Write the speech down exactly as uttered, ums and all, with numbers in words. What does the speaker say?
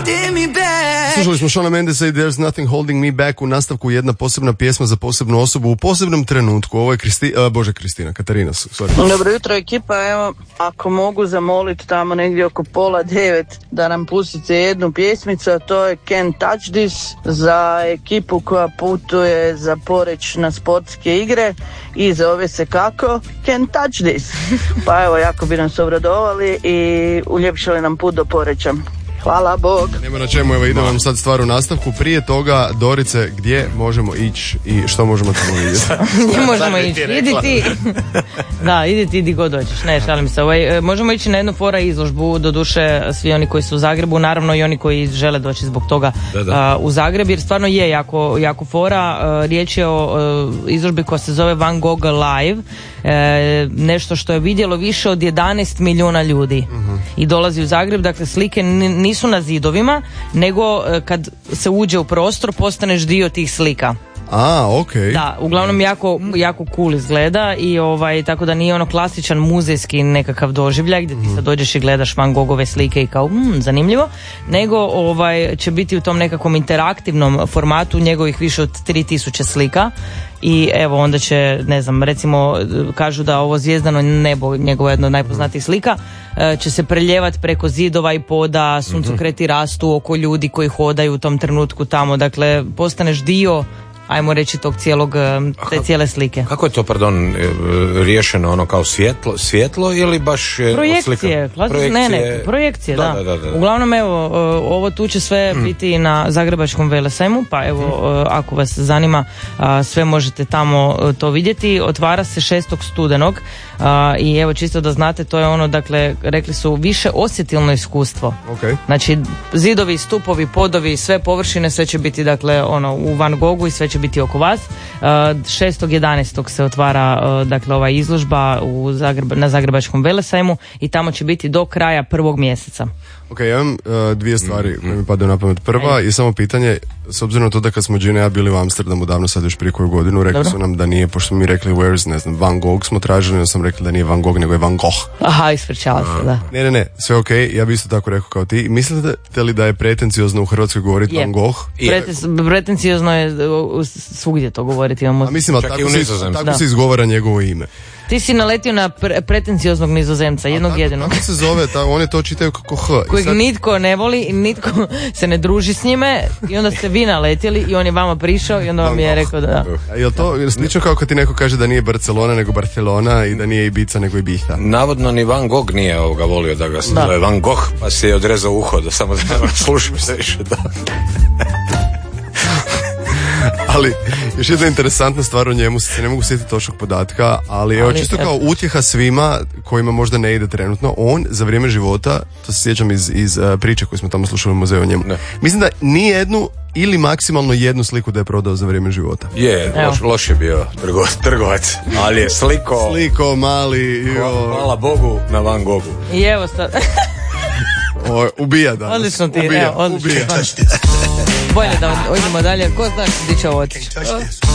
holding me back. Slušali smo Shawn Mendesa i There's Nothing Holding Me Back. U nastavku jedna posebna pjesma za posebnu osobu u posebnom trenutku. Ovo je Kristi, a, Bože Kristina, Katarina. Sorry. Dobro jutro ekipa, evo ako mogu zamoliti tamo negdje oko pola devet da nam pustite jednu pjesmicu, a to je Can't Touch This za ekipu koja putuje za Poreč na sportske igre i zove se kako? Can't Touch This. Pa evo, jako bi nas obradovali i uljepšali nam put do Poreča. Hvala, Bog. Nema na čemu, evo idemo vam sad stvar u nastavku. Prije toga, Dorice, gdje možemo ići i što možemo tamo vidjeti? Gdje možemo ići? Idi ti. Da, idi ti di god dođeš. Ne, šalim se. Ovaj, možemo ići na jednu fora izložbu, doduše svi oni koji su u Zagrebu, naravno i oni koji žele doći zbog toga da, da. Uh, u Zagreb, jer stvarno je jako, jako fora. Uh, riječ je o uh, izložbi koja se zove Van Gogh Live. Uh, nešto što je vidjelo više od jedanaest milijuna ljudi. Uh-huh. I dolazi u Zagreb, dakle slike n- nisu na zidovima, nego kad se uđe u prostor postaneš dio tih slika. A, okej. Okay. Da, uglavnom jako, jako cool izgleda i ovaj, tako da nije ono klasičan muzejski nekakav doživljaj gdje ti sad dođeš i gledaš Van Gogove slike i kao mm, zanimljivo, nego ovaj, će biti u tom nekakvom interaktivnom formatu njegovih više od tri tisuće slika. I evo onda će, ne znam, recimo kažu da ovo zvijezdano nebo, njegova jedna od najpoznatijih slika, će se preljevati preko zidova i poda, suncokreti rastu oko ljudi koji hodaju u tom trenutku tamo, dakle postaneš dio, ajmo reći, tog cijelog, te cijele slike. Kako je to, pardon, riješeno ono kao svjetlo, svjetlo ili baš projekcije, projekcije, ne, ne, projekcije, da, da. da, da, da. Uglavnom, evo, ovo tu će sve mm. biti na Zagrebačkom velesajmu, pa evo, mm. ako vas zanima, sve možete tamo to vidjeti. Otvara se šestog studenog i evo, čisto da znate, to je ono, dakle, rekli su više osjetilno iskustvo. Okay. Znači, zidovi, stupovi, podovi, sve površine, sve će biti, dakle, ono, u Van Goghu i sve će biti oko vas. šestog jedanaestog se otvara dakle ova izložba u Zagreb, na Zagrebačkom velesajmu i tamo će biti do kraja prvog mjeseca. Ok, ja imam uh, dvije stvari koje mi padaju na pamet. Prva je samo pitanje, s obzirom na to da kad smo Gina i ja bili u Amsterdamu davno, sad još prije koju godinu, rekli Dobro. su nam da nije, pošto smo mi rekli where's, ne znam, Van Gogh smo tražili, ja sam rekli da nije Van Gogh, nego je Van Gogh. Aha, ispričala se, da. Ne, ne, ne, sve ok, ja bi isto tako rekao kao ti. Mislite li da je pretenciozno u Hrvatskoj govoriti Van Gogh? Preten- pretenciozno je svugdje to govoriti. Imamo... A mislim, ali tako, se, tako se izgovara njegovo ime. Ti si naletio na pre- pretencioznog Nizozemca, jednog tako, jedinog. Kako se zove, ta, one to čitaju kako H. Kojeg sad... nitko ne voli i nitko se ne druži s njime i onda ste vi naletjeli i on je vama prišao i onda vam je rekao da da. A je li to slično kao kad ti neko kaže da nije Barcelona nego Barcelona i da nije Ibiza nego Ibiza? Navodno ni Van Gogh nije ovoga volio da ga se zove Van Gogh, pa si je odrezao uho da samo da slušam se više da... Ali, još jedna interesantna stvar o njemu, se ne mogu sjetiti točnog podatka, ali evo, čisto kao utjeha svima kojima možda ne ide trenutno, on za vrijeme života, to se sjećam iz, iz uh, priče koju smo tamo slušali u muzeju o njemu, ne. mislim da ni jednu ili maksimalno jednu sliku da je prodao za vrijeme života. Je, loš, loš je bio trgo, trgovac, ali je sliko... Sliko, mali... Hvala, hvala Bogu na Van Goghu. I evo sad... o, ubija danas. Odlično ti, ubija, evo, odlično. Ubija. Bolje da idemo dalje, ko zna što ti će ovo otići.